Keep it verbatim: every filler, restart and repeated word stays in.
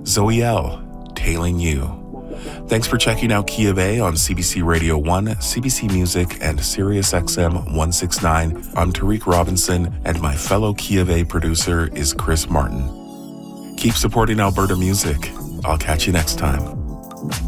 Zoe L, Tailing You. Thanks for checking out Key of A on C B C Radio one, C B C Music, and Sirius X M one sixty-nine. I'm Tariq Robinson, and my fellow Key of A producer is Chris Martin. Keep supporting Alberta music. I'll catch you next time.